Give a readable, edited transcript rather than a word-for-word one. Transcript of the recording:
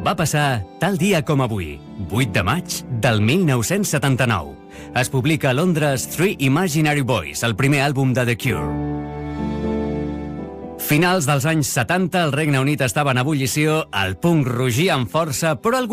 va passar tal dia com avui, 8 de maig del 1979. Es publica a Londres Three Imaginary Boys, el primer àlbum de The Cure. Finals dels anys 70, el Regne Unit estava en ebullició, el punk rugia amb força, però